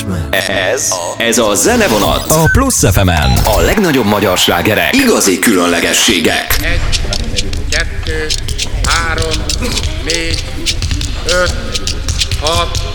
Ez a Zenevonat A Plusz FM-en. A legnagyobb magyar slágerek, igazi különlegességek. 1, 2, 3, 4, 5, 6,